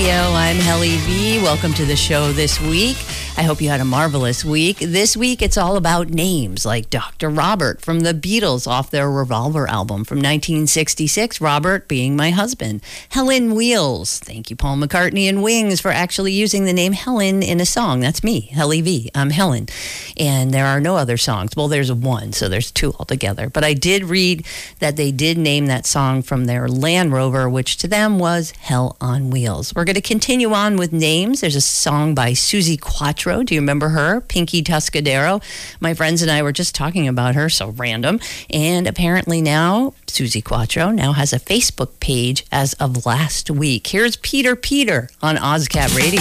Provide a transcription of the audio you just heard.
Radio. I'm Helly V. Welcome to the show this week. I hope you had a marvelous week. This week, it's all about names like Dr. Robert from the Beatles off their Revolver album from 1966, Robert being my husband. Helen Wheels. Thank you, Paul McCartney and Wings, for actually using the name Helen in a song. That's me, Helly V. I'm Helen. And there are no other songs. Well, there's one, so there's two altogether. But I did read that they did name that song from their Land Rover, which to them was Hell on Wheels. We're going to continue on with names. There's a song by Suzi Quatro. Do you remember her? Pinky Tuscadero. My friends and I were just talking about her, so random. And apparently now, Suzi Quatro now has a Facebook page as of last week. Here's Peter on OzCat Radio.